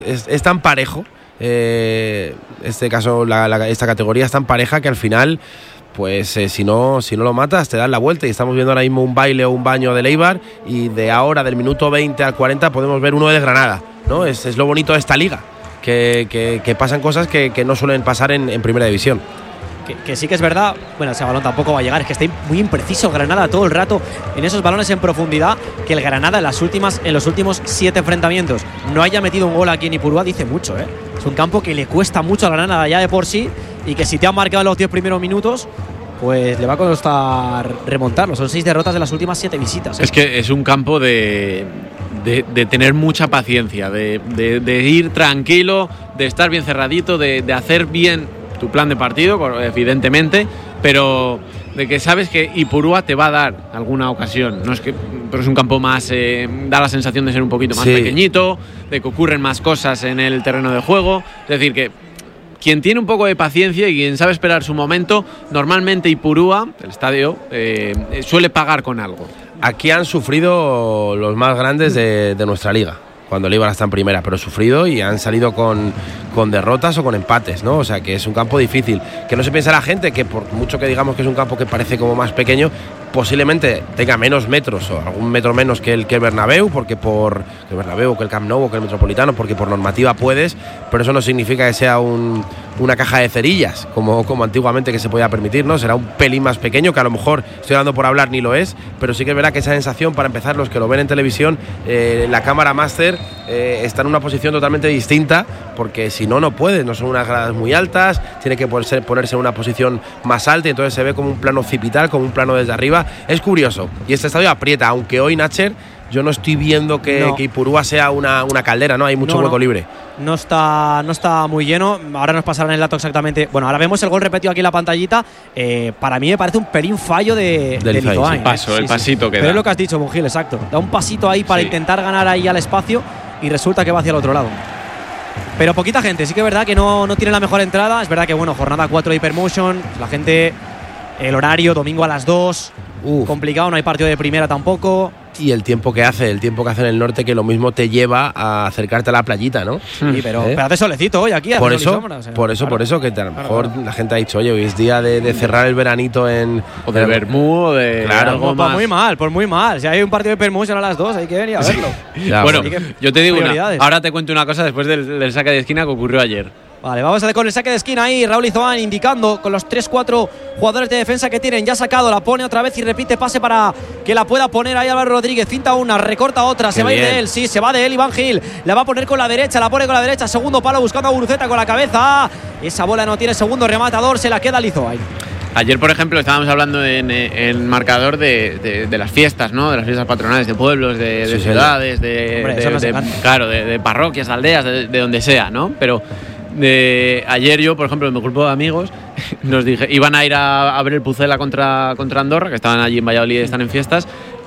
Es tan parejo, este caso, esta categoría es tan pareja que al final, pues si no lo matas, te dan la vuelta. Y estamos viendo ahora mismo un baile o un baño del Eibar, y de ahora, del minuto 20 al 40, podemos ver uno del Granada, ¿no? Es lo bonito de esta liga, que pasan cosas que no suelen pasar en primera división. Que sí que es verdad, bueno, ese balón tampoco va a llegar, es que está muy impreciso Granada todo el rato en esos balones en profundidad. Que el Granada en los últimos 7 enfrentamientos no haya metido un gol aquí en Ipurúa dice mucho, ¿eh? Es un campo que le cuesta mucho a Granada ya de por sí, y que si te han marcado los 10 primeros minutos, pues le va a costar remontarlo. Son 6 derrotas de las últimas 7 visitas, ¿eh? Es que es un campo de tener mucha paciencia, de ir tranquilo, de estar bien cerradito, de hacer bien tu plan de partido, evidentemente, pero de que sabes que Ipurúa te va a dar alguna ocasión. No es que, pero es un campo más, da la sensación de ser un poquito más pequeñito, de que ocurren más cosas en el terreno de juego. Es decir, que quien tiene un poco de paciencia y quien sabe esperar su momento, normalmente Ipurúa, el estadio, suele pagar con algo. Aquí han sufrido los más grandes de nuestra liga, cuando el Eibar está en primera, pero sufrido, y han salido con derrotas o con empates, ¿no? O sea, que es un campo difícil. Que no se piensa la gente que, por mucho que digamos que es un campo que parece como más pequeño, posiblemente tenga menos metros o algún metro menos que el Bernabéu, porque por el Bernabéu, que el Camp Nou, que el Metropolitano, porque por normativa puedes, pero eso no significa que sea una caja de cerillas, como antiguamente, que se podía permitir, ¿no? Será un pelín más pequeño, que a lo mejor, estoy dando por hablar, ni lo es, pero sí que es verdad que esa sensación, para empezar, los que lo ven en televisión, la cámara máster está en una posición totalmente distinta, porque si no puede, no son unas gradas muy altas, tiene que ponerse en una posición más alta, y entonces se ve como un plano occipital, como un plano desde arriba. Es curioso, y este estadio aprieta, aunque hoy, Nacher, yo no estoy viendo que Ipurúa sea una caldera, ¿no? Hay mucho hueco libre. No está muy lleno. Ahora nos pasarán el dato exactamente. Bueno, ahora vemos el gol repetido aquí en la pantallita. Para mí me parece un pelín fallo de Lizoain. El pasito que da. Pero es lo que has dicho, Mungil, exacto. Da un pasito ahí para intentar ganar ahí al espacio, y resulta que va hacia el otro lado. Pero poquita gente, sí que es verdad que no tiene la mejor entrada. Es verdad que, bueno, jornada 4 de Hypermotion, la gente, el horario, domingo a las 2. Complicado, no hay partido de primera tampoco. Y el tiempo que hace en el norte, que lo mismo te lleva a acercarte a la playita, ¿no? Sí, pero hace solecito hoy aquí. Por eso, que a lo mejor la gente ha dicho, oye, hoy es día de cerrar el veranito o de Bermú, o de algo más. Por muy mal. Si hay un partido de Hypermotion a las 2, hay que venir a verlo. Ya, bueno, yo te digo ahora te cuento una cosa después del saque de esquina que ocurrió ayer. Vale, vamos a ver con el saque de esquina ahí, Raúl Lizoain indicando con los 3-4 jugadores de defensa que tienen. Ya sacado, la pone otra vez y repite pase para que la pueda poner ahí Álvaro Rodríguez. Finta una, recorta otra, se va a ir de él. Sí, se va de él Iván Gil. La va a poner con la derecha, la pone con la derecha. Segundo palo buscando a Guruceta con la cabeza. Esa bola no tiene segundo rematador, se la queda Lizoain. Ayer, por ejemplo, estábamos hablando en el marcador de las fiestas, ¿no? De las fiestas patronales de pueblos, de ciudades, de parroquias, de aldeas, de donde sea, ¿no? Pero ayer yo, por ejemplo, en mi grupo de amigos nos dije, iban a ir a ver el Pucela contra Andorra, que estaban allí en Valladolid, están en fiestas,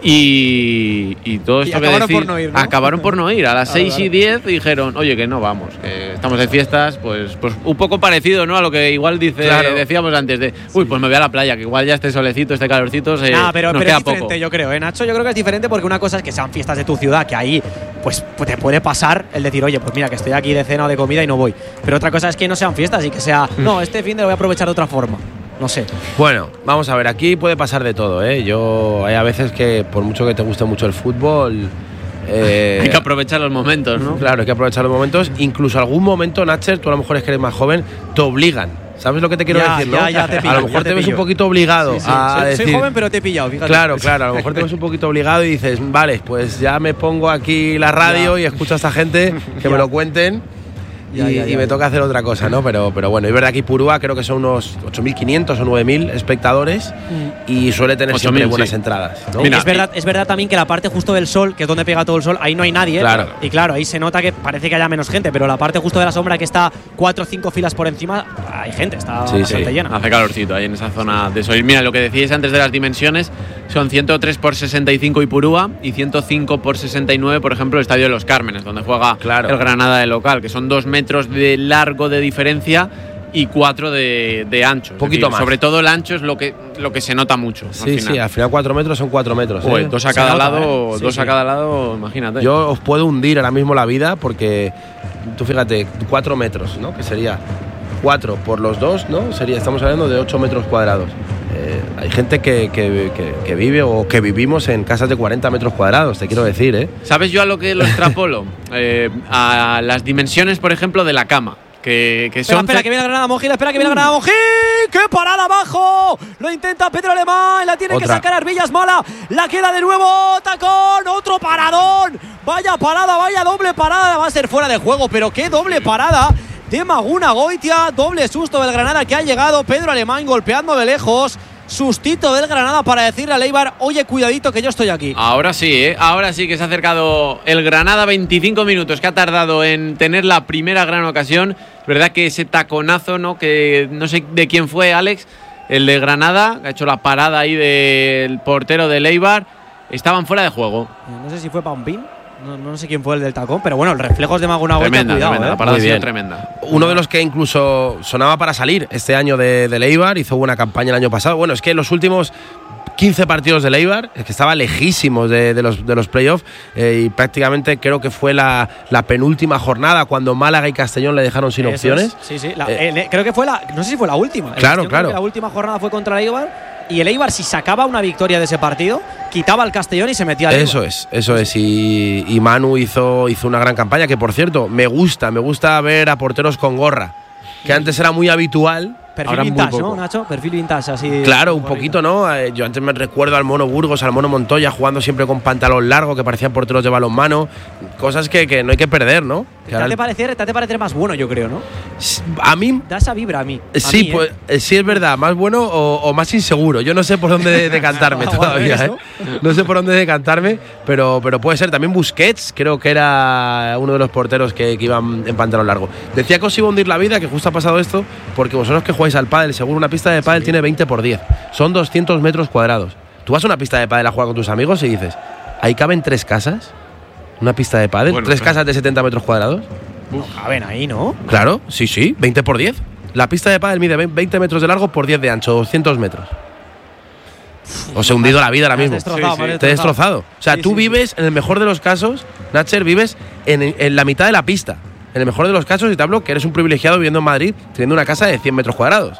y todo esto que acabaron por no ir. A las 6:10 dijeron, oye, que no vamos, que estamos en fiestas, pues un poco parecido, ¿no? A lo que igual decíamos antes de, pues me voy a la playa, que igual ya este solecito, este calorcito, pero nos es queda diferente, poco. Yo creo, Nacho, yo creo que es diferente, porque una cosa es que sean fiestas de tu ciudad, que ahí pues te puede pasar el decir, oye, pues mira, que estoy aquí de cena o de comida y no voy. Pero otra cosa es que no sean fiestas y que sea, no, este fin de lo voy a aprovechar de otra forma. No sé. Bueno, vamos a ver, aquí puede pasar de todo, ¿eh? Hay a veces que, por mucho que te guste mucho el fútbol, hay que aprovechar los momentos, ¿no? Claro, hay que aprovechar los momentos. Incluso algún momento, Nacher, tú a lo mejor es que eres más joven, te obligan. ¿Sabes lo que te quiero decir, no? Ya te pillo, a lo mejor te ves un poquito obligado a decir, soy joven, pero te he pillado, fíjate. Claro, a lo mejor te ves un poquito obligado y dices, vale, pues ya me pongo aquí la radio y escucho a esta gente que me lo cuenten. Y me toca hacer otra cosa, ¿no? Pero bueno, es verdad que Ipurúa creo que son unos 8.500 o 9.000 espectadores y suele tener siempre buenas entradas, ¿no? Mira, es verdad también que la parte justo del sol, que es donde pega todo el sol, ahí no hay nadie. Claro. Y claro, ahí se nota que parece que haya menos gente, pero la parte justo de la sombra, que está 4 o 5 filas por encima, hay gente, está bastante llena. Hace calorcito ahí en esa zona de sol. Mira, lo que decíais antes de las dimensiones, son 103 por 65 Ipurúa y 105 por 69, por ejemplo, el Estadio de los Cármenes, donde juega el Granada de local, que son 2 metros de largo de diferencia y 4 de ancho. Un poquito más. Sobre todo el ancho es lo que se nota mucho. Sí, al final 4 metros son 4 metros. Pues 2 a cada lado, a cada lado, imagínate. Yo os puedo hundir ahora mismo la vida porque tú fíjate, 4 metros, ¿no? Que sería 4 por los 2, ¿no? Estamos hablando de 8 metros cuadrados. Hay gente que vive o que vivimos en casas de 40 metros cuadrados, te quiero decir, ¿eh? ¿Sabes yo a lo que lo extrapolo? A las dimensiones, por ejemplo, de la cama. Espera, que viene la Granada Monjil, ¡qué parada abajo! Lo intenta Pedro Alemán, la tiene que sacar Arbillas Mala, la queda de nuevo, tacón, otro paradón, vaya parada, vaya doble parada, va a ser fuera de juego, pero qué doble parada de Maguna Goitia, doble susto del Granada que ha llegado, Pedro Alemán golpeando de lejos. Sustito del Granada para decirle a Eibar, oye, cuidadito que yo estoy aquí. Ahora sí, ahora sí que se ha acercado el Granada, 25 minutos que ha tardado en tener la primera gran ocasión. Verdad que ese taconazo, ¿no? Que no sé de quién fue, Alex, el de Granada, que ha hecho la parada ahí del portero del Eibar, estaban fuera de juego. No sé si fue Pampín. No sé quién fue el del tacón, pero bueno, el reflejos de Maguna Goitia, tremenda, la parada ha sido tremenda. Uno de los que incluso sonaba para salir este año de Eibar, hizo buena campaña el año pasado. Bueno, es que los últimos 15 partidos de Eibar, es que estaba lejísimos de los playoffs, y prácticamente creo que fue la penúltima jornada cuando Málaga y Castellón le dejaron sin opciones. Sí, creo que fue no sé si fue la última. Claro. Creo que la última jornada fue contra el Eibar. Y el Eibar, si sacaba una victoria de ese partido, quitaba al Castellón y se metía al Eibar. Eso es. Y Manu hizo una gran campaña, que por cierto, me gusta ver a porteros con gorra, que antes era muy habitual. Perfil vintage, ¿no, Nacho? Perfil vintage, así. Claro, un poquito, ¿no? Yo antes me recuerdo al Mono Burgos, al Mono Montoya, jugando siempre con pantalón largo, que parecían porteros de balonmano. Cosas que no hay que perder, ¿no? Te hace parecer más bueno, yo creo, ¿no? A mí… Da esa vibra a mí. Sí, pues sí es verdad, más bueno o más inseguro. Yo no sé por dónde decantarme todavía, ¿eh? No sé por dónde decantarme, pero puede ser. También Busquets, creo que era uno de los porteros que iban en pantalón largo. Decía que os iba a hundir la vida, que justo ha pasado esto, porque vosotros que jugáis al pádel, seguro una pista de pádel tiene 20x10. Son 200 metros cuadrados. Tú vas a una pista de pádel a jugar con tus amigos y dices, ¿ahí caben 3 casas? ¿Una pista de pádel? Bueno, ¿3 casas de 70 metros cuadrados? No caben ahí, ¿no? Claro, sí, 20x10. La pista de pádel mide 20 metros de largo por 10 de ancho, 200 metros. Os he hundido la vida ahora mismo. Te he destrozado. O sea, tú vives, en el mejor de los casos, Nacher, vives en la mitad de la pista. En el mejor de los casos, y te hablo que eres un privilegiado viviendo en Madrid, teniendo una casa de 100 metros cuadrados.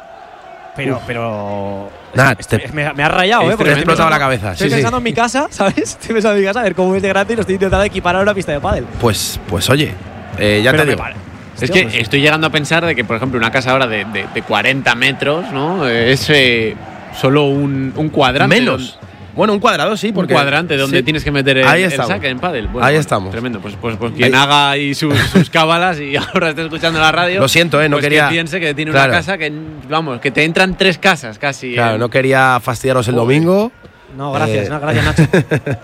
Pero nada, me ha rayado, porque me ha explotado la cabeza. Estoy pensando en mi casa, ¿sabes? Estoy pensando en mi casa, a ver cómo es de grande y lo estoy intentando equiparar a una pista de pádel. Pues oye, ya te digo. Es que estoy llegando a pensar de que, por ejemplo, una casa ahora de 40 metros, ¿no? Es solo un cuadrante. Menos. Bueno, un cuadrado sí, porque… Un cuadrante donde tienes que meter el saque en pádel. Bueno, ahí estamos. Tremendo. Pues quien haga ahí sus cábalas y ahora esté escuchando la radio… Lo siento, no pues quería… que piense que tiene una casa que, vamos, que te entran 3 casas casi. Claro, no quería fastidiaros el domingo. No, gracias, gracias Nacho. Gracias,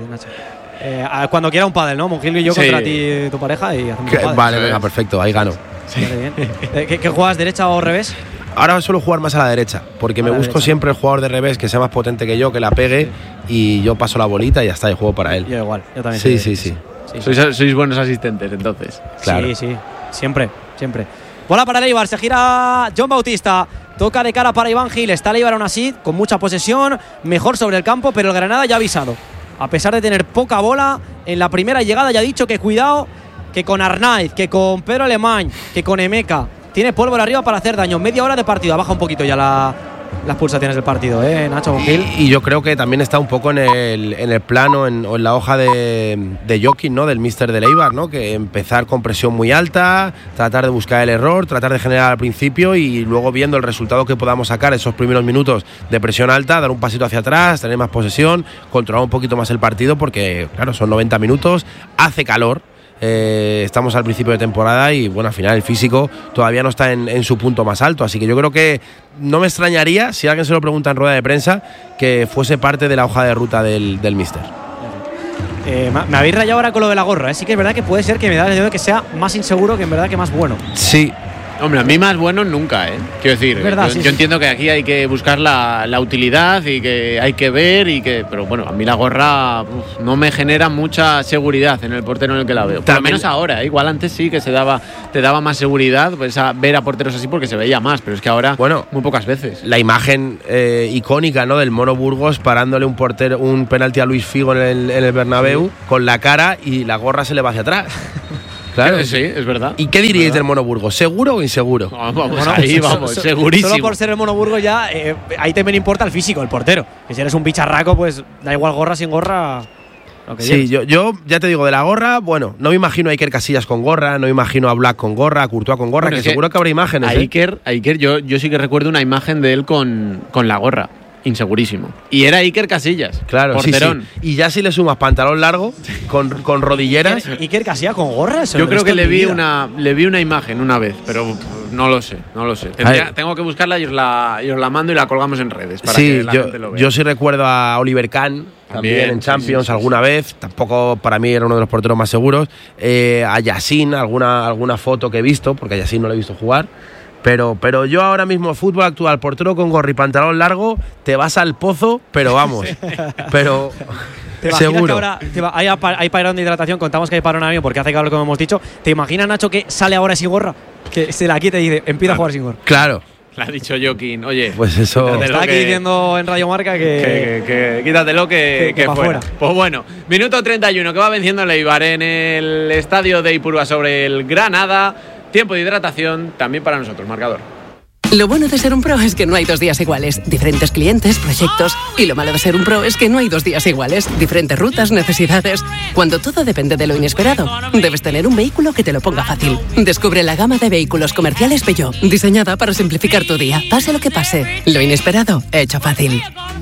Nacho. Cuando quiera un pádel, ¿no? Mongil y yo contra ti y tu pareja y hacemos un pádel. Vale, venga, perfecto, ahí gano. Sí. Vale, bien. ¿Qué juegas, derecha o revés? Ahora suelo jugar más a la derecha, porque me busco siempre el jugador de revés que sea más potente que yo, que la pegue, y yo paso la bolita y ya está, y juego para él. Yo igual, yo también. Sí. Sois buenos asistentes, entonces. Claro. Sí, siempre. Bola para el Eibar, se gira John Bautista, toca de cara para Iván Gil, está el Eibar aún así, con mucha posesión, mejor sobre el campo, pero el Granada ya ha avisado. A pesar de tener poca bola, en la primera llegada ya ha dicho que cuidado, que con Arnaiz, que con Pedro Alemán, que con Emeka, tiene pólvora arriba para hacer daño. Media hora de partido, baja un poquito ya las pulsaciones del partido, Nacho Gil. Y yo creo que también está un poco en el plano o en la hoja de Jokin, ¿no? Del míster del Eibar, ¿no? Que empezar con presión muy alta, tratar de buscar el error, tratar de generar al principio y luego viendo el resultado que podamos sacar esos primeros minutos de presión alta, dar un pasito hacia atrás, tener más posesión, controlar un poquito más el partido porque, claro, son 90 minutos, hace calor. Estamos al principio de temporada y bueno, al final el físico todavía no está en su punto más alto, así que yo creo que no me extrañaría, si alguien se lo pregunta en rueda de prensa, que fuese parte de la hoja de ruta del míster. Me habéis rayado ahora con lo de la gorra, sí que es verdad que puede ser que me da la idea de que sea más inseguro que en verdad que más bueno. Sí, Hombre, a mí más bueno nunca, quiero decir, verdad, yo entiendo que aquí hay que buscar la utilidad y que hay que ver pero bueno, a mí la gorra no me genera mucha seguridad en el portero en el que la veo. Por lo menos ahora, igual antes sí que te daba más seguridad pues, ver a porteros así porque se veía más, pero es que ahora muy pocas veces. La imagen icónica, ¿no?, del Mono Burgos parándole un penalti a Luis Figo en el Bernabéu con la cara y la gorra se le va hacia atrás. Claro, sí, es verdad. ¿Y qué diríais del Mono Burgos? ¿Seguro o inseguro? Vamos, segurísimo. Solo por ser el Mono Burgos ya, ahí también importa el físico, el portero. Que si eres un bicharraco, pues da igual gorra sin gorra. Sí, yo ya te digo, de la gorra, bueno, no me imagino a Iker Casillas con gorra, no me imagino a Black con gorra, a Courtois con gorra, que seguro que habrá imágenes. A Iker yo sí que recuerdo una imagen de él con la gorra. Insegurísimo. Y era Iker Casillas. Claro, porterón. Sí. Y ya si le sumas pantalón largo, con rodilleras. ¿Iker Casillas con gorra? Yo creo que le vi una imagen una vez, pero no lo sé. Tengo que buscarla y os la mando y la colgamos en redes para que la gente lo vea. Yo sí recuerdo a Oliver Kahn también en Champions alguna vez. Tampoco para mí era uno de los porteros más seguros. A Yassin, alguna foto que he visto, porque a Yassin no le he visto jugar. Pero yo ahora mismo, fútbol actual, portero con gorra y pantalón largo, te vas al pozo, pero vamos. Pero seguro. Ahora hay parón de hidratación, contamos que hay parón ahora porque hace calor, como hemos dicho. ¿Te imaginas, Nacho, que sale ahora sin gorra? Que se la quita y dice, empieza a jugar sin gorra. Claro. Le ha dicho Joaquín, oye, pues eso. Está aquí diciendo en Radio Marca que quítatelo que fuera. Pues bueno, minuto 31 que va venciendo el Eibar en el estadio de Ipurúa sobre el Granada. Tiempo de hidratación también para nosotros, marcador. Lo bueno de ser un pro es que no hay 2 días iguales. Diferentes clientes, proyectos. Y lo malo de ser un pro es que no hay 2 días iguales. Diferentes rutas, necesidades. Cuando todo depende de lo inesperado, debes tener un vehículo que te lo ponga fácil. Descubre la gama de vehículos comerciales Peugeot, diseñada para simplificar tu día. Pase lo que pase, lo inesperado, hecho fácil.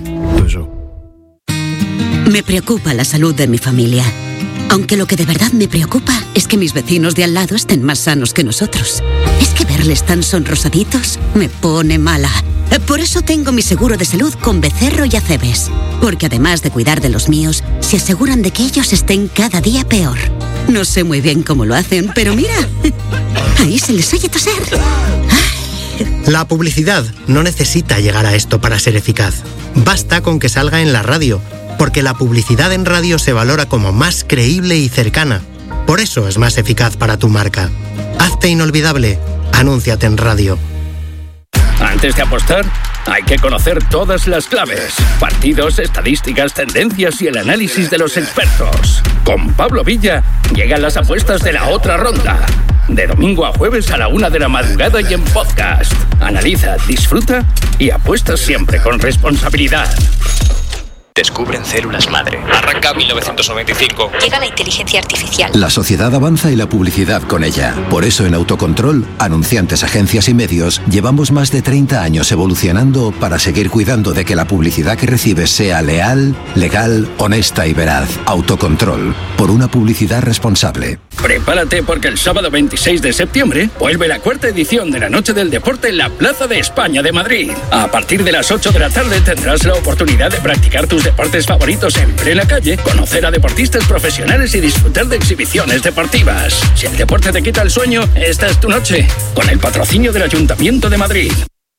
Me preocupa la salud de mi familia. Aunque lo que de verdad me preocupa es que mis vecinos de al lado estén más sanos que nosotros. Es que verles tan sonrosaditos me pone mala. Por eso tengo mi seguro de salud con Becerro y Acebes. Porque además de cuidar de los míos, se aseguran de que ellos estén cada día peor. No sé muy bien cómo lo hacen, pero mira, ahí se les oye toser. La publicidad no necesita llegar a esto para ser eficaz. Basta con que salga en la radio. Porque la publicidad en radio se valora como más creíble y cercana. Por eso es más eficaz para tu marca. Hazte inolvidable. Anúnciate en radio. Antes de apostar, hay que conocer todas las claves. Partidos, estadísticas, tendencias y el análisis de los expertos. Con Pablo Villa llegan las apuestas de la otra ronda. De domingo a jueves a la 1 de la madrugada y en podcast. Analiza, disfruta y apuesta siempre con responsabilidad. Descubren células madre. Arranca 1995. Llega la inteligencia artificial. La sociedad avanza y la publicidad con ella. Por eso en Autocontrol, anunciantes, agencias y medios, llevamos más de 30 años evolucionando para seguir cuidando de que la publicidad que recibes sea leal, legal, honesta y veraz. Autocontrol. Por una publicidad responsable. Prepárate porque el sábado 26 de septiembre vuelve la 4ª edición de la Noche del Deporte en la Plaza de España de Madrid. A partir de las 8 de la tarde tendrás la oportunidad de practicar tus deportes favoritos en plena calle, conocer a deportistas profesionales y disfrutar de exhibiciones deportivas. Si el deporte te quita el sueño, esta es tu noche, con el patrocinio del Ayuntamiento de Madrid.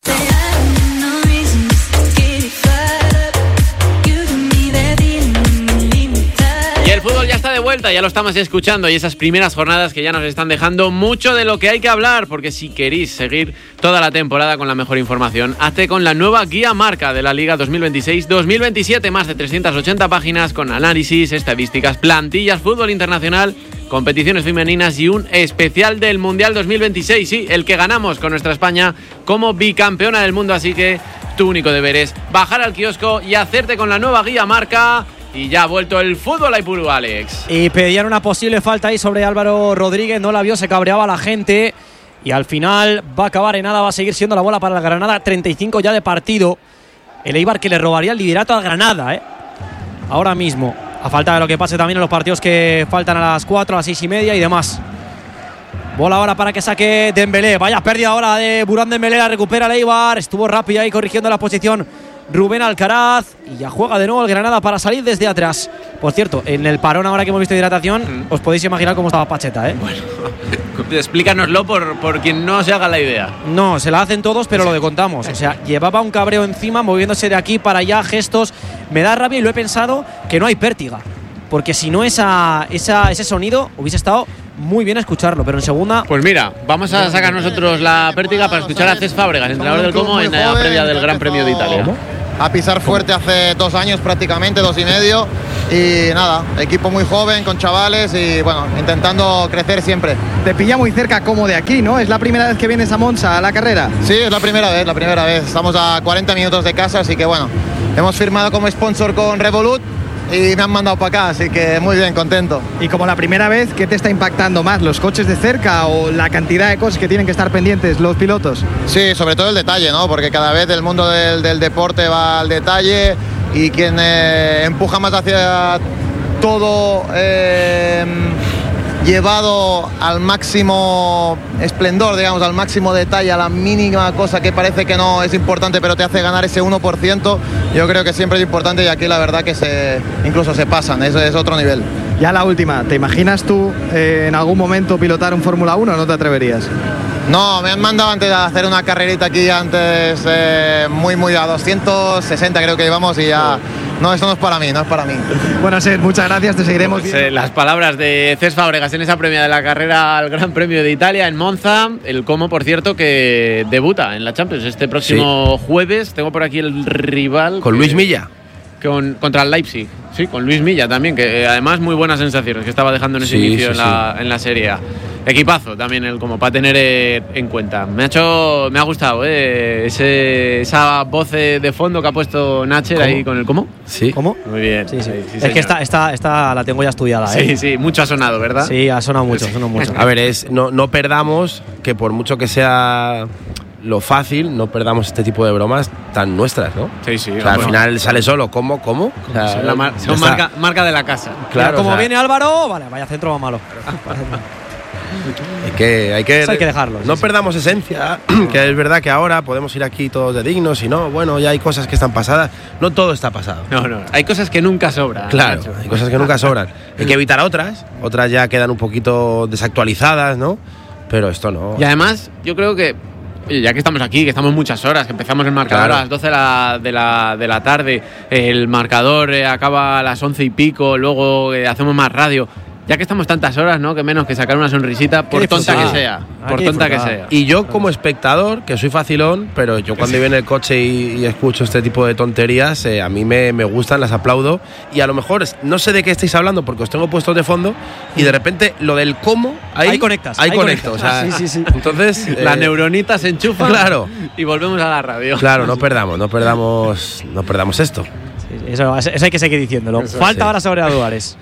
Y el fútbol ya está de vuelta, ya lo estamos escuchando, y esas primeras jornadas que ya nos están dejando mucho de lo que hay que hablar, porque si queréis seguir toda la temporada con la mejor información, hazte con la nueva guía marca de la Liga 2026-2027, más de 380 páginas con análisis, estadísticas, plantillas, fútbol internacional, competiciones femeninas y un especial del Mundial 2026, sí, el que ganamos con nuestra España como bicampeona del mundo, así que tu único deber es bajar al kiosco y hacerte con la nueva guía marca. Y ya ha vuelto el fútbol a Ipurú, Alex. Y pedían una posible falta ahí sobre Álvaro Rodríguez, no la vio, se cabreaba la gente. Y al final va a acabar en nada, va a seguir siendo la bola para el Granada. 35 ya de partido. El Eibar que le robaría el liderato al Granada, ahora mismo. A falta de lo que pase también en los partidos que faltan a las 4, a las 6:30 y demás. Bola ahora para que saque Dembélé. Vaya pérdida ahora de Burán Dembélé, la recupera el Eibar. Estuvo rápido ahí corrigiendo la posición Rubén Alcaraz, y ya juega de nuevo el Granada para salir desde atrás. Por cierto, en el parón ahora que hemos visto hidratación, os podéis imaginar cómo estaba Pacheta, Bueno, Explícanoslo por quien no se haga la idea. No, se la hacen todos, pero lo de contamos. O sea, llevaba un cabreo encima, moviéndose de aquí para allá, gestos. Me da rabia y lo he pensado que no hay pértiga. Porque si no ese sonido hubiese estado muy bien escucharlo, pero en segunda... Pues mira, vamos a sacar nosotros la pértiga para escuchar a Cés Fábregas, entrenador del Como, en la previa del Gran Premio de Italia. A pisar fuerte hace 2 años prácticamente, 2 y medio. Y nada, equipo muy joven, con chavales y bueno, intentando crecer siempre. Te pilla muy cerca como de aquí, ¿no? ¿Es la primera vez que vienes a Monza a la carrera? Sí, es la primera vez. Estamos a 40 minutos de casa, así que bueno, hemos firmado como sponsor con Revolut y me han mandado para acá, así que muy bien, contento. Y como la primera vez, ¿qué te está impactando más? ¿Los coches de cerca o la cantidad de cosas que tienen que estar pendientes los pilotos? Sí, sobre todo el detalle, ¿no? Porque cada vez el mundo del deporte va al detalle y quien empuja más hacia todo llevado al máximo esplendor, digamos, al máximo detalle, a la mínima cosa que parece que no es importante pero te hace ganar ese 1%, yo creo que siempre es importante y aquí la verdad que incluso se pasan, eso es otro nivel. Ya la última, ¿te imaginas tú en algún momento pilotar un Fórmula 1 o no te atreverías? No, me han mandado antes de hacer una carrerita aquí antes muy a 260 creo que íbamos y ya... No, esto no es para mí. Bueno, Seth, muchas gracias, te seguiremos viendo. Las palabras de Cés Fábregas en esa premia de la carrera al Gran Premio de Italia en Monza. El Como, por cierto, que debuta en la Champions este próximo jueves. Tengo por aquí el rival. Con Luis Milla. Contra el Leipzig. Sí, con Luis Milla también, que además muy buenas sensaciones que estaba dejando en ese inicio en la Serie A. Equipazo también el Como, para tener en cuenta. Me ha gustado esa voz de fondo que ha puesto Nacher ahí con el Como. Sí. ¿Cómo? Muy bien. Sí. Es que esta la tengo ya estudiada. Sí, mucho ha sonado, ¿verdad? Sí, ha sonado mucho. A ver, no perdamos que por mucho que sea lo fácil, no perdamos este tipo de bromas tan nuestras, ¿no? Sí. O sea, al final sale solo, ¿cómo? O sea, son marca de la casa. Claro. Como viene Álvaro, vaya centro va malo. Hay que dejarlo. No perdamos esencia, que es verdad que ahora podemos ir aquí todos de dignos y no, bueno, ya hay cosas que están pasadas. No todo está pasado. No, hay cosas que nunca sobran. Claro, hay cosas que nunca sobran. Hay que evitar otras ya quedan un poquito desactualizadas, ¿no? Pero esto no. Y además, yo creo que ya que estamos aquí, que estamos muchas horas, que empezamos el marcador a las 12 de la tarde, el marcador acaba a las 11 y pico, luego hacemos más radio. Ya que estamos tantas horas, ¿no? Que menos que sacar una sonrisita, por tonta que sea. Y yo como espectador, que soy facilón, pero yo cuando voy en el coche y escucho este tipo de tonterías, a mí me gustan, las aplaudo. Y a lo mejor no sé de qué estáis hablando porque os tengo puestos de fondo y de repente lo del cómo, ahí conectas. Ahí conecto. O sea, sí. Entonces, la neuronita se enchufa. Claro. Y volvemos a la radio. Claro, no perdamos esto. Sí, eso hay que seguir diciéndolo. Falta ahora sobre Aduares.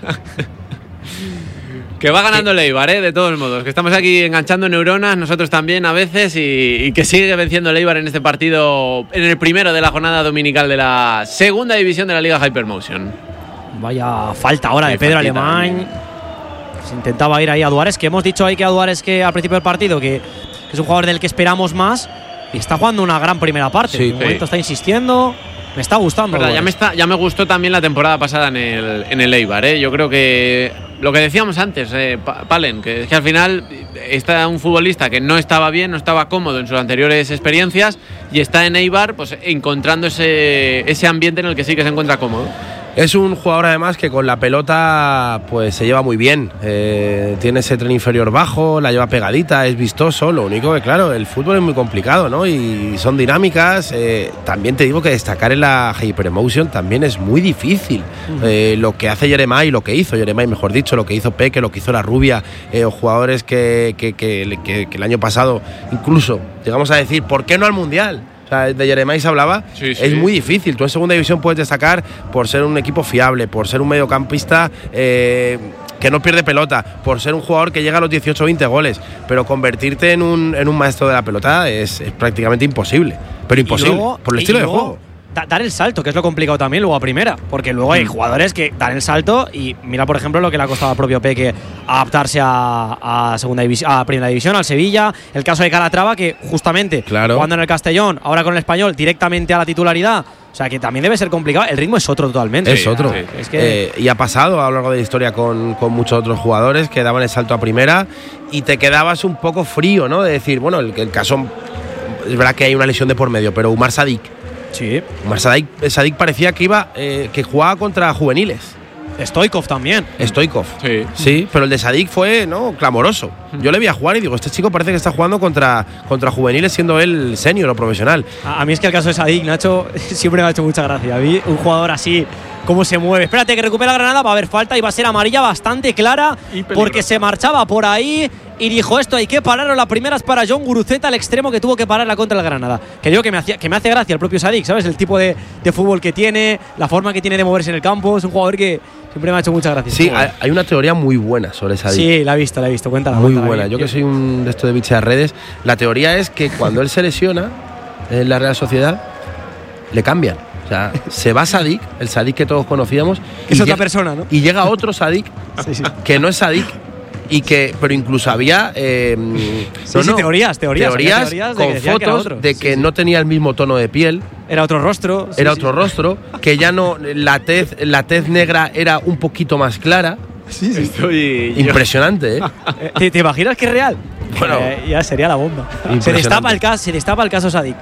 Que va ganando el Eibar, de todos modos. Que estamos aquí enganchando neuronas, nosotros también a veces, y que sigue venciendo el Eibar en este partido, en el primero de la jornada dominical de la segunda división de la Liga Hypermotion. Vaya falta ahora de Pedro Alemán. Se intentaba ir ahí a Duárez, que hemos dicho ahí que a Duárez que al principio del partido, que es un jugador del que esperamos más, y está jugando una gran primera parte. En un momento está insistiendo. Me está gustando. Ya me gustó también la temporada pasada en el Eibar. Yo creo que lo que decíamos antes, Palen, que es que al final está un futbolista que no estaba bien, no estaba cómodo en sus anteriores experiencias y está en Eibar pues encontrando ese ambiente en el que sí que se encuentra cómodo. Es un jugador además que con la pelota pues se lleva muy bien, tiene ese tren inferior bajo, la lleva pegadita, es vistoso. Lo único que claro, el fútbol es muy complicado, ¿no? Y son dinámicas. También te digo que destacar en la Hypermotion también es muy difícil. Lo que hace Jeremai, lo que hizo Jeremai, mejor dicho, lo que hizo Peque, lo que hizo la Rubia, jugadores que el año pasado incluso llegamos a decir, ¿por qué no al Mundial? O sea, de Jeremai se hablaba. Sí. Es muy difícil. Tú en segunda división puedes destacar por ser un equipo fiable, por ser un mediocampista que no pierde pelota, por ser un jugador que llega a los 18-20 goles, pero convertirte en un maestro de la pelota es prácticamente imposible. Pero imposible, por el estilo de juego. dar el salto, que es lo complicado también luego a primera, porque luego hay jugadores que dan el salto y mira, por ejemplo, lo que le ha costado al propio Peque adaptarse a primera división, al Sevilla, el caso de Calatrava, que justamente jugando en el Castellón, ahora con el Español, directamente a la titularidad. O sea, que también debe ser complicado. El ritmo es otro totalmente. Es otro. Sí. Es que y ha pasado a lo largo de la historia con muchos otros jugadores que daban el salto a primera y te quedabas un poco frío, ¿no? De decir, bueno, el caso, es verdad que hay una lesión de por medio, pero Umar Sadik. Sí. Umar Sadik parecía que jugaba contra juveniles. Stoichkov también. Stoichkov. Sí, pero el de Sadik fue, ¿no?, clamoroso. Yo le vi a jugar y digo, este chico parece que está jugando contra juveniles siendo él senior o profesional. A mí es que el caso de Sadik, Nacho, siempre me ha hecho mucha gracia. A mí, un jugador así, cómo se mueve. Espérate que recupera Granada, va a haber falta y va a ser amarilla bastante clara porque se marchaba por ahí y dijo, esto hay que pararlo. La primera es para John Guruceta, el extremo que tuvo que pararla contra el Granada. Que digo que me hace gracia el propio Sadik, ¿sabes? El tipo de fútbol que tiene, la forma que tiene de moverse en el campo. Es un jugador que siempre me ha hecho mucha gracia. Sí, hay una teoría muy buena sobre Sadik. Sí, la he visto, cuéntala. Muy buena. Yo que soy un de estos de bichas redes, la teoría es que cuando él se lesiona en la Real Sociedad, le cambian. O sea, se va Sadik, el Sadik que todos conocíamos. Que es otra persona, ¿no? Y llega otro Sadik, que no es Sadik. Pero incluso había teorías con fotos de que no tenía el mismo tono de piel. Era otro rostro. Otro rostro, que ya no, la tez negra era un poquito más clara. Impresionante, ¿eh? ¿Te imaginas que es real? Bueno, ya sería la bomba. Se destapa el caso Sadik.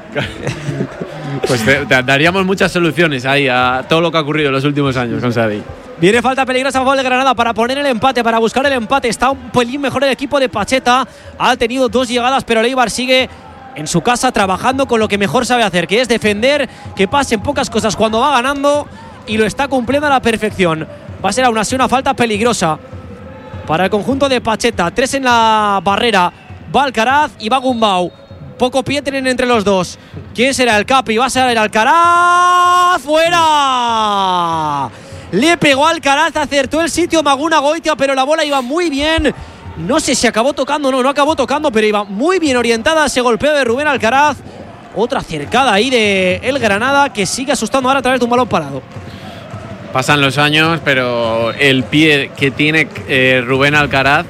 Pues daríamos muchas soluciones ahí a todo lo que ha ocurrido en los últimos años con Sadik. Viene falta peligrosa a favor de Granada para poner el empate, para buscar el empate. Está un pelín mejor el equipo de Pacheta. Ha tenido 2 llegadas, pero el Eibar sigue en su casa trabajando con lo que mejor sabe hacer, que es defender, que pasen pocas cosas cuando va ganando, y lo está cumpliendo a la perfección. Va a ser aún así una falta peligrosa para el conjunto de Pacheta. 3 en la barrera. Va Alcaraz y va Gumbau. Poco pie tienen entre los dos. ¿Quién será el capi? Va a ser el Alcaraz. ¡Fuera! Le pegó Alcaraz, acertó el sitio Maguna Goitia, pero la bola iba muy bien. No sé si acabó tocando, no acabó tocando, pero iba muy bien orientada ese golpeo de Rubén Alcaraz. Otra cercada ahí de el Granada, que sigue asustando ahora a través de un balón parado. Pasan los años, pero el pie que tiene Rubén Alcaraz,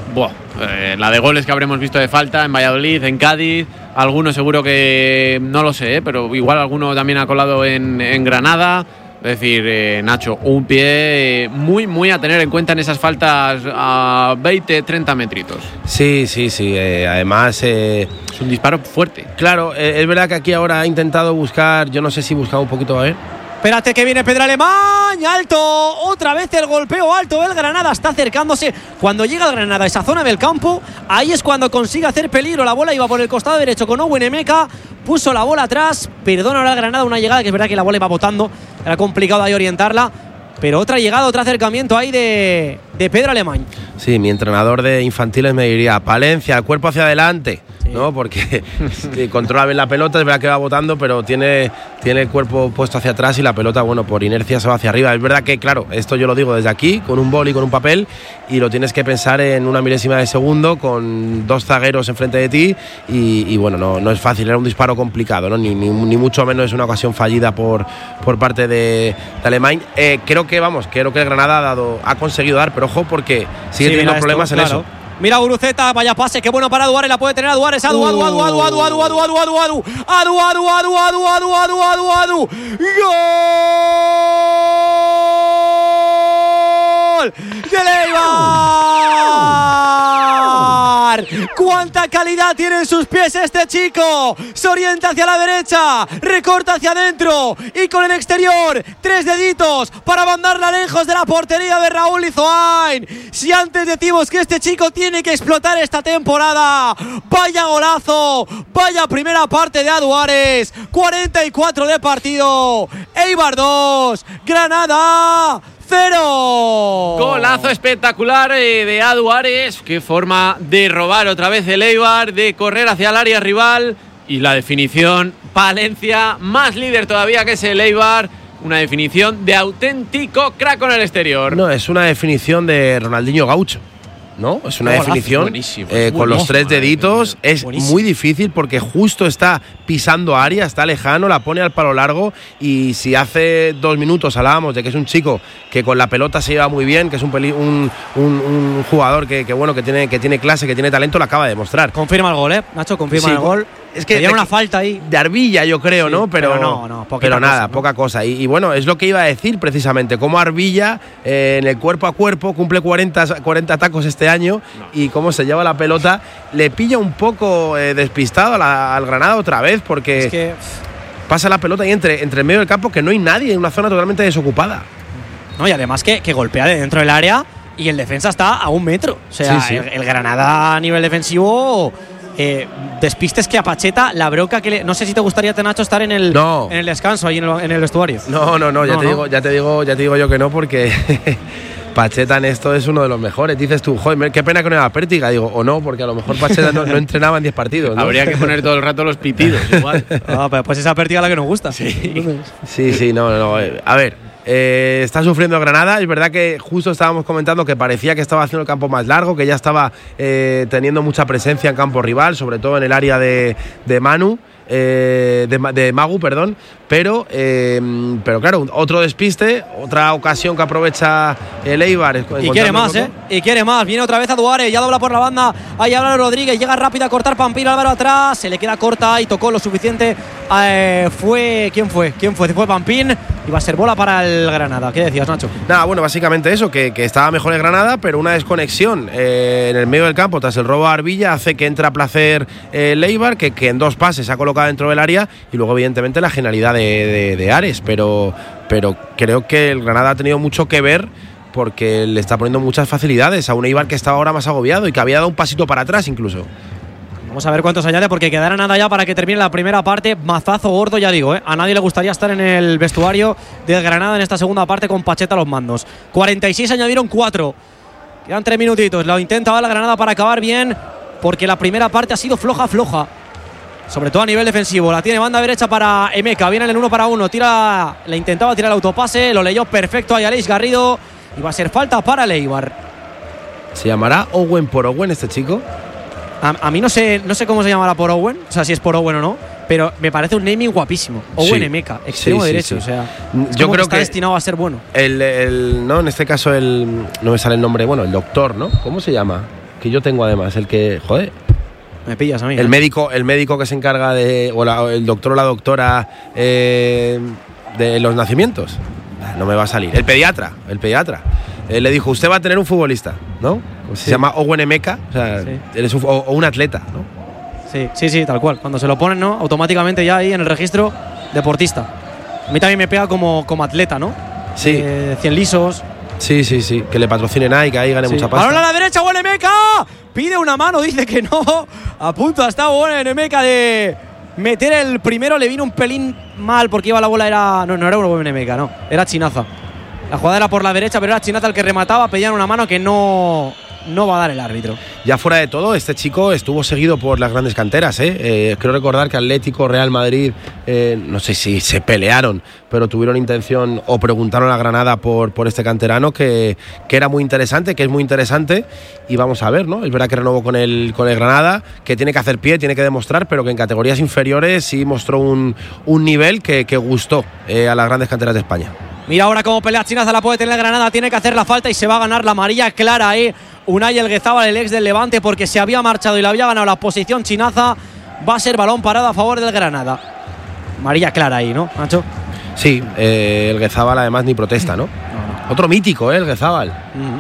la de goles que habremos visto de falta en Valladolid, en Cádiz, alguno seguro que no lo sé, pero igual alguno también ha colado en Granada. Es decir, Nacho, un pie muy, muy a tener en cuenta en esas faltas a 20, 30 metritos. Sí. Además, es un disparo fuerte. Claro, es verdad que aquí ahora ha intentado buscar, yo no sé si buscaba un poquito, a ver. Espérate que viene Pedro Alemán, alto, otra vez el golpeo alto, el Granada está acercándose. Cuando llega el Granada a esa zona del campo, ahí es cuando consigue hacer peligro. La bola iba por el costado derecho con Owen Emeka, puso la bola atrás, perdona ahora el Granada una llegada, que es verdad que la bola iba botando, era complicado ahí orientarla, pero otra llegada, otro acercamiento ahí de Pedro Alemán. Sí, mi entrenador de infantiles me diría, Palencia, el cuerpo hacia adelante. ¿No? Porque controla bien la pelota, es verdad que va botando, pero tiene el cuerpo puesto hacia atrás y la pelota, bueno, por inercia se va hacia arriba. Es verdad que, claro, esto yo lo digo desde aquí, con un boli, con un papel, y lo tienes que pensar en una milésima de segundo, con 2 zagueros enfrente de ti, y bueno, no es fácil, era un disparo complicado, ¿no? Ni mucho menos es una ocasión fallida por parte de Alemán. Creo que el Granada ha conseguido dar, pero ojo, porque sigue teniendo problemas en eso. Mira Guruceta, vaya pase, qué bueno para Duárez, la puede tener a Duárez, Adu. ¡Gol! ¡De Eibar! ¡Cuánta calidad tiene en sus pies este chico! Se orienta hacia la derecha, recorta hacia adentro y con el exterior, 3 deditos para mandarla lejos de la portería de Raúl Lizoain. Si antes decimos que este chico tiene que explotar esta temporada, vaya golazo, vaya primera parte de Aduares, 44 de partido, Eibar 2, Granada 0. Golazo espectacular de Aduares. Qué forma de robar otra vez el Eibar, de correr hacia el área rival. Y la definición, Palencia, más líder todavía que es el Eibar. Una definición de auténtico crack con el exterior. No, es una definición de Ronaldinho Gaucho. ¿no? Es una definición con los 3 deditos. Es muy difícil porque justo está pisando área, está lejano, la pone al palo largo. Y si hace 2 minutos hablábamos de que es un chico que con la pelota se lleva muy bien, que es un jugador que tiene clase, que tiene talento, lo acaba de demostrar. Confirma el gol, Nacho, confirma el gol. Es que dieron una falta ahí. De Arbilla, yo creo, sí, ¿no? Pero nada, cosa, ¿no? Poca cosa. Y bueno, es lo que iba a decir precisamente. Cómo Arbilla, en el cuerpo a cuerpo, cumple 40 tacos este año y cómo se lleva la pelota. Le pilla un poco despistado al Granada otra vez porque es que pasa la pelota ahí entre el medio del campo, que no hay nadie, en una zona totalmente desocupada. No, y además que golpea de dentro del área y el defensa está a 1 metro. O sea, sí. El Granada a nivel defensivo… despistes que a Pacheta, la bronca que no sé si te gustaría, Nacho, estar en el descanso ahí en el vestuario. No, ya te digo yo que no, porque Pacheta en esto es uno de los mejores. Dices tú, joder, qué pena que no era Pértiga, digo, o no, porque a lo mejor Pacheta no entrenaba en 10 partidos, ¿no? Habría que poner todo el rato los pitidos igual. Pero pues esa Pértiga la que nos gusta. Sí, no. A ver, está sufriendo Granada. Es verdad que justo estábamos comentando que parecía que estaba haciendo el campo más largo, que ya estaba teniendo mucha presencia en campo rival, sobre todo en el área de Magu, perdón. Pero claro, otro despiste, otra ocasión que aprovecha el Eibar. Y quiere más, Y quiere más. Viene otra vez a Duárez, ya dobla por la banda. Ahí Álvaro Rodríguez, llega rápido a cortar Pampín, Álvaro atrás. Se le queda corta y tocó lo suficiente. ¿Quién fue? Fue Pampín. Y va a ser bola para el Granada. ¿Qué decías, Nacho? Nada, bueno, básicamente eso, que estaba mejor el Granada, pero una desconexión en el medio del campo tras el robo a Arbilla hace que entre a placer el Eibar, que en 2 pases se ha colocado dentro del área, y luego evidentemente la genialidad de Ares, pero creo que el Granada ha tenido mucho que ver porque le está poniendo muchas facilidades a un Eibar que estaba ahora más agobiado y que había dado un pasito para atrás incluso. Vamos a ver cuántos añade porque quedará nada ya para que termine la primera parte. Mazazo gordo, ya digo, A nadie le gustaría estar en el vestuario del Granada en esta segunda parte con Pacheta a los mandos. 46 añadieron 4. Quedan 3 minutitos. Lo intenta la Granada para acabar bien porque la primera parte ha sido floja. Sobre todo a nivel defensivo. La tiene banda derecha para Emeka. Viene en el 1 para 1. Le intentaba tirar el autopase. Lo leyó perfecto ahí Aleix Garrido. Y va a ser falta para el Eibar. ¿Se llamará Owen por Owen este chico? A mí no sé cómo se llamará por Owen, o sea, si es por Owen o no, pero me parece un naming guapísimo. Owen Emeka, extremo derecho, o sea, yo creo que está destinado a ser bueno. No, en este caso no me sale el nombre, bueno, el doctor, ¿no? ¿Cómo se llama? Que yo tengo además, el que, joder. Me pillas a mí. El médico que se encarga el doctor o la doctora de los nacimientos. No me va a salir. El pediatra. Le dijo, usted va a tener un futbolista, ¿no? Se llama Owen Emeka, o sea, eres un atleta, ¿no? Sí, tal cual. Cuando se lo ponen, ¿no? Automáticamente ya ahí en el registro deportista. A mí también me pega como atleta, ¿no? Sí. 100 lisos. Sí, que le patrocine Nike, ahí gane mucha pasta. ¡Balón a la derecha, Owen Emeka! Pide una mano, dice que no. A punto está Owen Emeka de meter el primero. Le vino un pelín mal porque iba la bola, no era Owen Emeka, no. Era Chinaza. La jugada era por la derecha, pero era Chinaza el que remataba. Pedían una mano que no va a dar el árbitro. Ya fuera de todo, este chico estuvo seguido por las grandes canteras. Creo recordar que Atlético, Real Madrid, no sé si se pelearon, pero tuvieron intención o preguntaron a Granada por este canterano que era muy interesante, que es muy interesante. Y vamos a ver, ¿no? Es verdad que renovó con el Granada, que tiene que hacer pie, tiene que demostrar, pero que en categorías inferiores sí mostró un nivel que gustó a las grandes canteras de España. Mira ahora cómo pelea Chinaza, la puede tener Granada, tiene que hacer la falta y se va a ganar la amarilla clara ahí. Unai Elguezábal, el ex del Levante, porque se había marchado y le había ganado la posición Chinaza. Va a ser balón parado a favor del Granada. Amarilla clara ahí, ¿no, Nacho? Sí, Elguezábal además ni protesta, ¿no? No. Otro mítico, Elguezábal.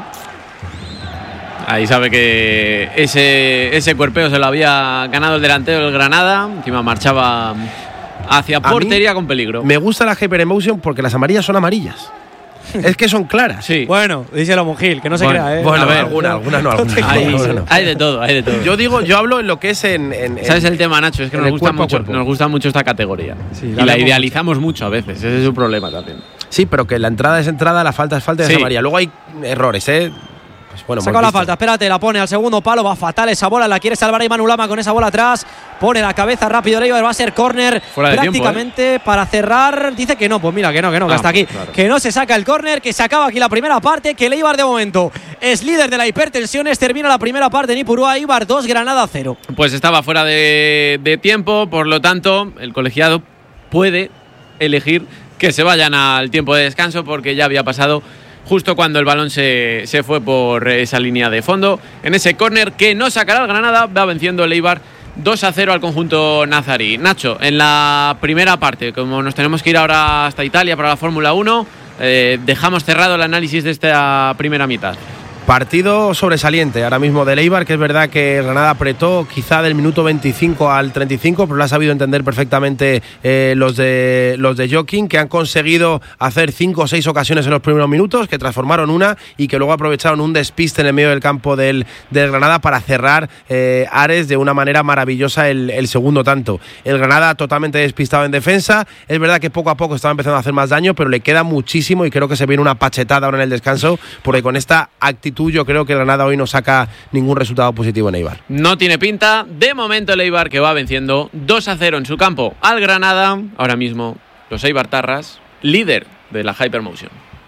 Ahí sabe que ese cuerpeo se lo había ganado el delantero del Granada. Encima marchaba hacia portería con peligro. Me gusta la Hyper Emotion porque las amarillas son amarillas. Es que son claras. Sí. Bueno, díselo a Monjil, que no se crea, ¿eh? Bueno, a ver, algunas no. Hay de todo. Yo hablo en lo que es en ¿sabes el tema, Nacho? Es que nos gusta mucho esta categoría. Sí, y la idealizamos mucho a veces. Ese es su problema también. Sí, pero que la entrada es entrada, la falta es falta y es amarilla. Luego hay errores, Pues bueno, sacó la falta, espérate, la pone al segundo palo, va fatal esa bola, la quiere salvar Iman Ulama con esa bola atrás, pone la cabeza rápido Leibar, va a ser córner prácticamente tiempo, para cerrar. Dice que no, pues mira, que no, que hasta aquí, claro. Que no se saca el córner, que se acaba aquí la primera parte, que el Eibar de momento es líder de la hipertensiones, termina la primera parte en Ipurúa, Eibar 2, Granada 0. Pues estaba fuera de tiempo, por lo tanto, el colegiado puede elegir que se vayan al tiempo de descanso porque ya había pasado justo cuando el balón se fue por esa línea de fondo. En ese córner que no sacará el Granada, va venciendo el Eibar 2-0 al conjunto nazarí. Nacho, en la primera parte, como nos tenemos que ir ahora hasta Italia para la Fórmula 1, dejamos cerrado el análisis de esta primera mitad. Partido sobresaliente ahora mismo del Eibar, que es verdad que el Granada apretó quizá del minuto 25 al 35, pero lo ha sabido entender perfectamente los de Joaquín, que han conseguido hacer 5 o 6 ocasiones en los primeros minutos, que transformaron una y que luego aprovecharon un despiste en el medio del campo del Granada para cerrar Ares de una manera maravillosa el segundo tanto. El Granada totalmente despistado en defensa, es verdad que poco a poco estaba empezando a hacer más daño, pero le queda muchísimo y creo que se viene una pachetada ahora en el descanso, porque con esta actitud yo creo que el Granada hoy no saca ningún resultado positivo en Eibar. No tiene pinta, de momento el Eibar que va venciendo 2-0 en su campo al Granada, ahora mismo los Eibartarras, líder de la Hypermotion.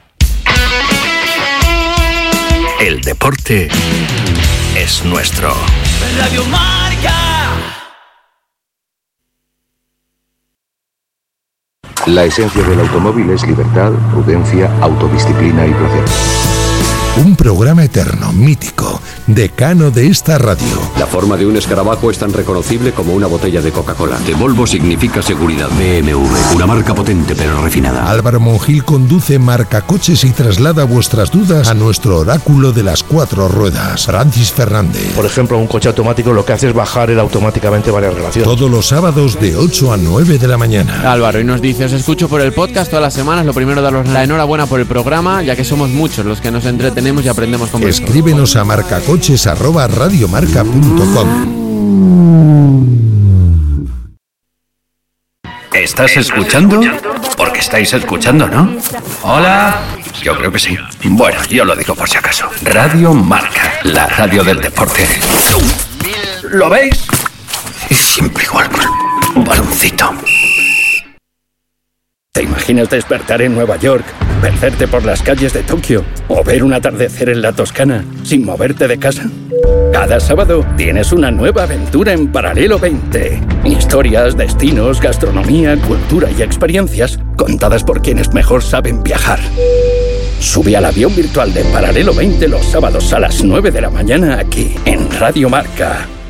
El deporte es nuestro. Radio Marca. La esencia del automóvil es libertad, prudencia, autodisciplina y placer. Un programa eterno, mítico, decano de esta radio. La forma de un escarabajo es tan reconocible como una botella de Coca-Cola. De Volvo significa seguridad. BMW, una marca potente pero refinada. Álvaro Monjil conduce Marcacoches y traslada vuestras dudas a nuestro oráculo de las 4 ruedas, Francis Fernández. Por ejemplo, un coche automático lo que hace es bajar él automáticamente varias relaciones. Todos los sábados de 8 a 9 de la mañana. Álvaro, y nos dice, os escucho por el podcast todas las semanas. Lo primero, daros la enhorabuena por el programa, ya que somos muchos los que nos entretenemos y aprendemos con vosotros. Escríbenos a marcacoches@radiomarca.com. ¿Estás escuchando? Porque estáis escuchando, ¿no? Hola. Yo creo que sí. Bueno, yo lo digo por si acaso. Radio Marca, la radio del deporte. ¿Lo veis? Y siempre igual con un baloncito. ¿Te imaginas despertar en Nueva York, perderte por las calles de Tokio o ver un atardecer en la Toscana sin moverte de casa? Cada sábado tienes una nueva aventura en Paralelo 20. Historias, destinos, gastronomía, cultura y experiencias contadas por quienes mejor saben viajar. Sube al avión virtual de Paralelo 20 los sábados a las 9 de la mañana aquí en Radio Marca.